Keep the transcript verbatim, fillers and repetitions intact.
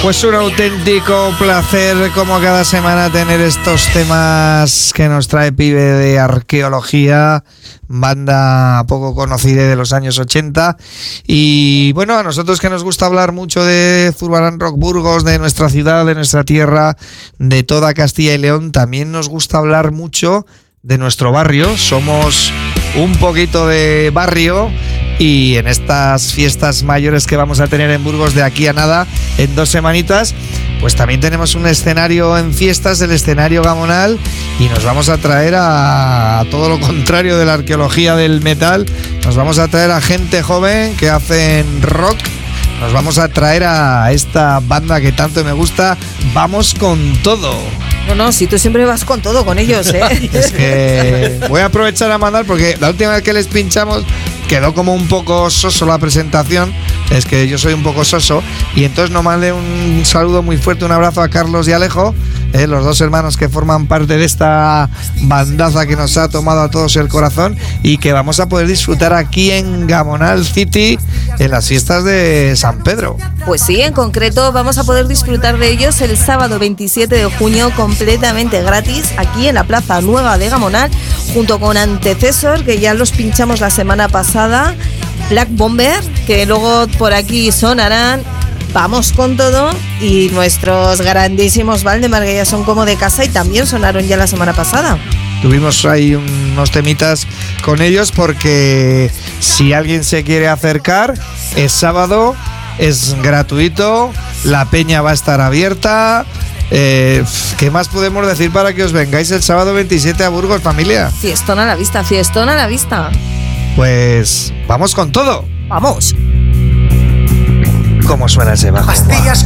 Pues un auténtico placer, como cada semana, tener estos temas que nos trae Pibe de Arqueología, banda poco conocida de los años ochenta. Y bueno, a nosotros que nos gusta hablar mucho de Zurbarán Rock Burgos, de nuestra ciudad, de nuestra tierra, de toda Castilla y León, también nos gusta hablar mucho de nuestro barrio. Somos un poquito de barrio. Y en estas fiestas mayores que vamos a tener en Burgos de aquí a nada, en dos semanitas, pues también tenemos un escenario en fiestas, el escenario Gamonal, y nos vamos a traer a, a todo lo contrario de la arqueología del metal. Nos vamos a traer a gente joven que hacen rock. Nos vamos a traer a esta banda que tanto me gusta, Vamos con Todo. No, no, si tú siempre vas con todo con ellos, ¿eh? Es que voy a aprovechar a mandar, porque la última vez que les pinchamos quedó como un poco soso la presentación. Es que yo soy un poco soso. Y entonces nos mandé un saludo muy fuerte, un abrazo a Carlos y Alejo, eh, los dos hermanos que forman parte de esta bandaza que nos ha tomado a todos el corazón y que vamos a poder disfrutar aquí en Gamonal City en las fiestas de San Pedro. Pues sí, en concreto vamos a poder disfrutar de ellos el sábado veintisiete de junio completamente gratis aquí en la Plaza Nueva de Gamonal, junto con Antecesor, que ya los pinchamos la semana pasada, Black Bomber, que luego por aquí sonarán, Vamos con Todo, y nuestros grandísimos Valdemar, que ya son como de casa y también sonaron ya la semana pasada. Tuvimos ahí unos temitas con ellos, porque si alguien se quiere acercar, es sábado, es gratuito, la peña va a estar abierta. Eh, ¿Qué más podemos decir para que os vengáis el sábado veintisiete a Burgos, familia? Fiestón a la vista, fiestón a la vista. Pues vamos con todo. ¡Vamos! ¿Cómo suena ese bajo?